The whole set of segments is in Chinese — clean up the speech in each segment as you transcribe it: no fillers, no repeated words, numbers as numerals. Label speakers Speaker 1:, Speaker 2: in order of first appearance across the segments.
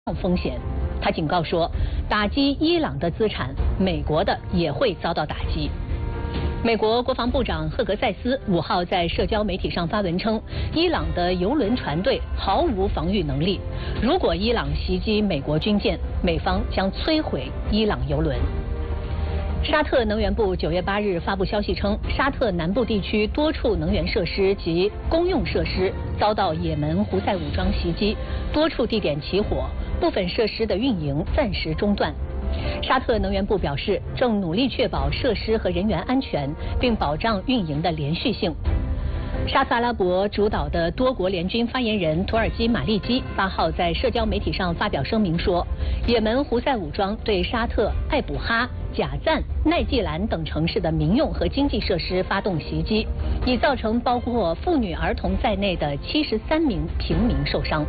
Speaker 1: 风险。他警告说，打击伊朗的资产，美国的也会遭到打击。美国国防部长赫格塞斯5号在社交媒体上发文称，伊朗的油轮船队毫无防御能力，如果伊朗袭击美国军舰，美方将摧毁伊朗油轮。沙特能源部9月8日发布消息称，沙特南部地区多处能源设施及公用设施遭到也门胡塞武装袭击，多处地点起火，部分设施的运营暂时中断。沙特能源部表示，正努力确保设施和人员安全，并保障运营的连续性。沙特阿拉伯主导的多国联军发言人图尔基马利基8号在社交媒体上发表声明说，也门胡塞武装对沙特艾卜哈、贾赞、奈季兰等城市的民用和经济设施发动袭击，已造成包括妇女儿童在内的73名平民受伤。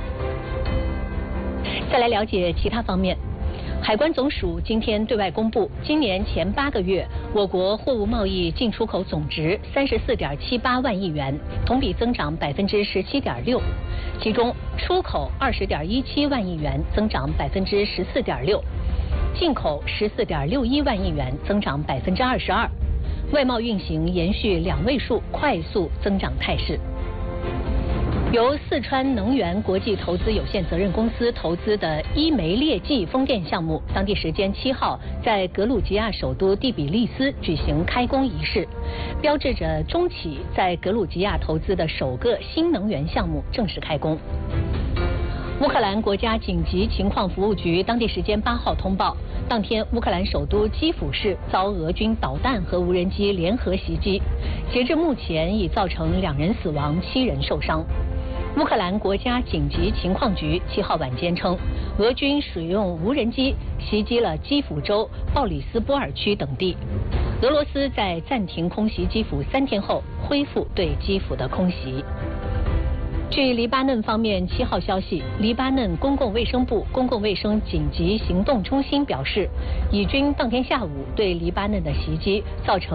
Speaker 1: 再来了解其他方面。海关总署今天对外公布，今年前8个月，我国货物贸易进出口总值34.78万亿元，同比增长17.6%，其中出口20.17万亿元，增长14.6%，进口14.61万亿元，增长22%，外贸运行延续2位数快速增长态势。由四川能源国际投资有限责任公司投资的伊梅列季风电项目，当地时间7号在格鲁吉亚首都第比利斯举行开工仪式，标志着中企在格鲁吉亚投资的首个新能源项目正式开工。乌克兰国家紧急情况服务局当地时间8号通报，当天乌克兰首都基辅市遭俄军导弹和无人机联合袭击，截至目前已造成2人死亡，7人受伤。乌克兰国家紧急情况局7号晚间称，俄军使用无人机袭击了基辅州鲍里斯波尔区等地。俄罗斯在暂停空袭基辅3天后，恢复对基辅的空袭。据黎巴嫩方面7号消息，黎巴嫩公共卫生部公共卫生紧急行动中心表示，以军当天下午对黎巴嫩的袭击造成